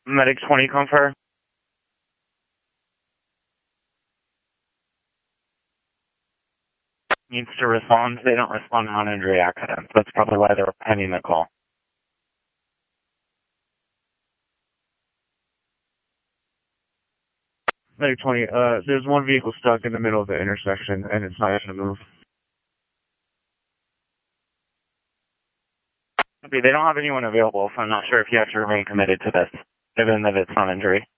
Medic 20, confer. Needs to respond. They don't respond to non-injury accidents. That's probably why they were pending the call. Medic 20, there's one vehicle stuck in the middle of the intersection, and it's not going to move. Okay, they don't have anyone available, so I'm not sure if you have to remain committed to this, given that it's non-injury.